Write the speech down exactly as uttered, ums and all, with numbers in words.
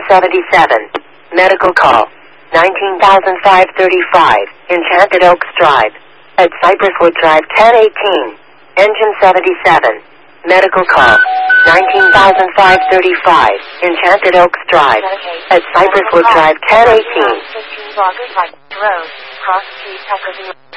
seventy-seven. Medical call. nineteen thousand five hundred thirty-five. Enchanted Oaks Drive. At Cypresswood Drive ten eighteen. Engine seventy-seven. Medical call. nineteen thousand five hundred thirty-five. Enchanted Oaks Drive. At Cypresswood Drive ten eighteen. fifteen Road, Cross Street, Tuckerville.